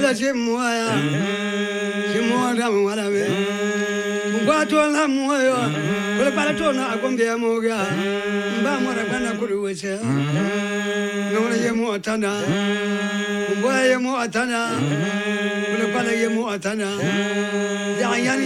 la chimoya. Chimoya wala be. Mbato la moyo. Kule paratona akombea moga. Mba mwana bana kuruwese. Nona yemo atana. Mba yemo atana. Kule pala yemo atana. Ya yani